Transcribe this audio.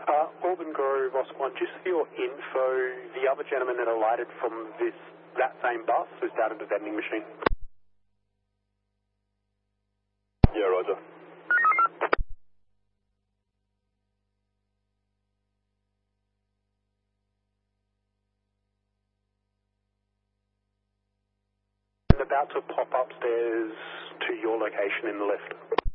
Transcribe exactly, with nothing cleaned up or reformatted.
Uh, Auburn Grove, Oscar one, just for your info, the other gentleman that alighted from this that same bus was down at the vending machine. Yeah, roger. And about to pop upstairs to your location in the lift.